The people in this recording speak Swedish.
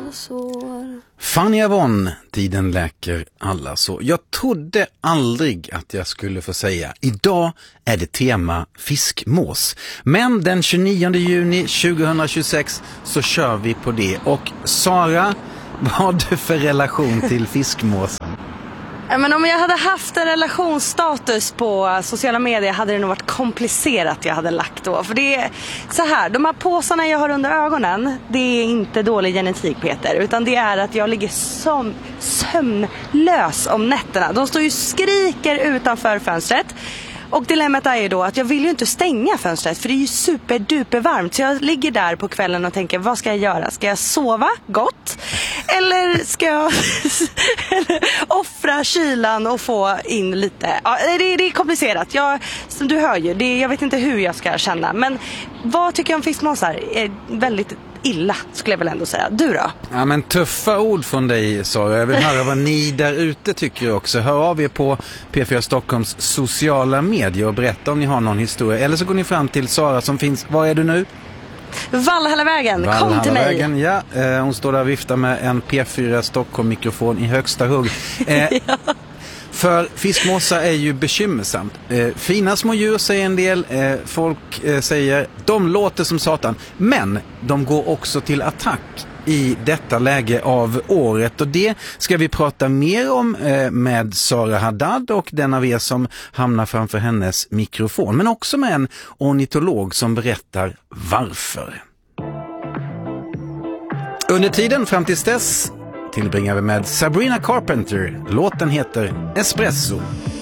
sår. Fanny Avon, tiden läker alla så. Jag trodde aldrig att jag skulle få säga. Idag är det tema fiskmås. Men den 29 juni 2026 så kör vi på det. Och Sara, vad har du för relation till fiskmåsen? Men om jag hade haft en relationsstatus på sociala medier hade det nog varit komplicerat jag hade lagt då. För det är så här, de här påsarna jag har under ögonen, det är inte dålig genetik, Peter. Utan det är att jag ligger som sömnlös om nätterna. De står ju skriker utanför fönstret. Och dilemmat är ju då att jag vill ju inte stänga fönstret för det är ju superduper varmt. Så jag ligger där på kvällen och tänker, vad ska jag göra? Ska jag sova gott? Eller ska jag offra kylan och få in lite? Ja, det är komplicerat. Som du hör ju, jag vet inte hur jag ska känna. Men vad tycker jag om fiskmåsar? Är väldigt illa, skulle jag väl ändå säga. Du då? Ja, men tuffa ord från dig, Sara. Jag vill höra vad ni där ute tycker också. Hör av er på P4 Stockholms sociala medier och berätta om ni har någon historia. Eller så går ni fram till Sara som finns, var är du nu? Valhallavägen, kom till mig. Ja, hon står där och viftar med en P4 Stockholm-mikrofon i högsta hugg. Ja. För fiskmåsar är ju bekymmersamt. Fina små djur säger en del. Folk säger, de låter som satan. Men de går också till attack i detta läge av året. Och det ska vi prata mer om med Sara Haddad och den av er som hamnar framför hennes mikrofon. Men också med en ornitolog som berättar varför. Under tiden fram tills dess tillbringar vi med Sabrina Carpenter. Låten heter Espresso.